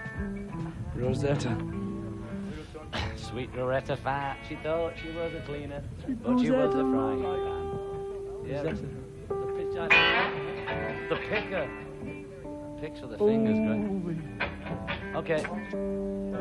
Rosetta. Sweet Rosetta Fat, she thought she was a cleaner, but she was a frying pan. Yeah, the picker. Picks with the fingers, great. Okay.